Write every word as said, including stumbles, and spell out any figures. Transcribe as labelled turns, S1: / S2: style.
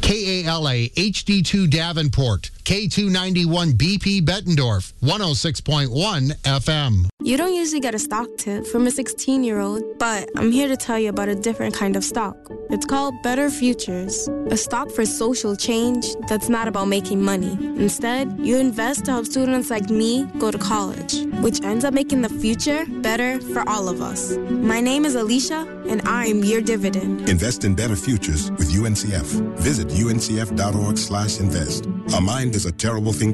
S1: K A L A H D two Davenport, K two ninety-one B P Bettendorf, one oh six point one F M.
S2: You don't usually get a stock tip from a sixteen-year-old, but I'm here to tell you about a different kind of stock. It's called Better Futures, a stock for social change that's not about making money. Instead, you invest to help students like me go to college, which ends up making the future better for all of us. My name is Alicia, and I'm your dividend.
S3: Invest in better futures with U N C F. Visit U N C F dot org slash invest. A mind is a terrible thing